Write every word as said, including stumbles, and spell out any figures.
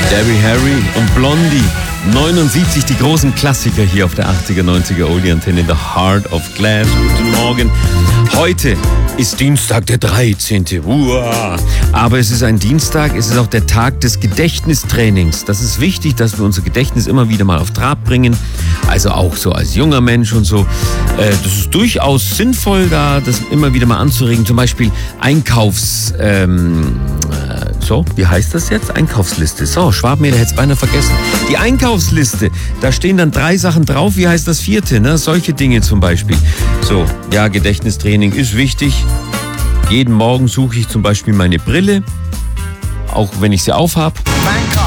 Debbie Harry und Blondie. neunundsiebzig, die großen Klassiker hier auf der achtziger, neunziger Oldie-Antenne, The Heart of Glass. Guten Morgen. Heute ist Dienstag, der dreizehnte Uah. Aber es ist ein Dienstag, es ist auch der Tag des Gedächtnistrainings. Das ist wichtig, dass wir unser Gedächtnis immer wieder mal auf Trab bringen. Also auch so als junger Mensch und so. Äh, das ist durchaus sinnvoll, da das immer wieder mal anzuregen. Zum Beispiel Einkaufs... Ähm, äh, so, wie heißt das jetzt? Einkaufsliste. So, Schwabenmäder hätte es beinahe vergessen. Die Einkaufsliste, da stehen dann drei Sachen drauf. Wie heißt das vierte? Ne? Solche Dinge zum Beispiel. So, ja, Gedächtnistraining ist wichtig. Jeden Morgen suche ich zum Beispiel meine Brille, auch wenn ich sie aufhab. Bangkok.